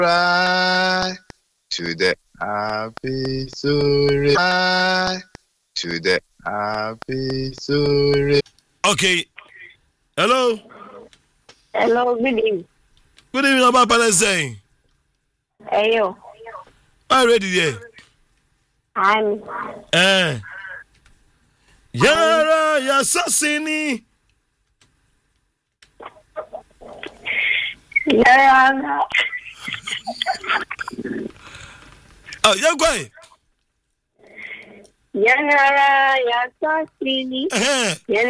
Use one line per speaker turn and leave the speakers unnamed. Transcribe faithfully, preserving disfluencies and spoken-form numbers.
Right to the happy story. Right to the happy story.
Okay. Hello.
Hello, good evening.
Good evening, Abba Palestine.
Hey, yo.
I'm ready there.
I'm.
Eh. Yara Yasasini.
Yara.
Oh, you're going.
Yara Yasasini.
Eh.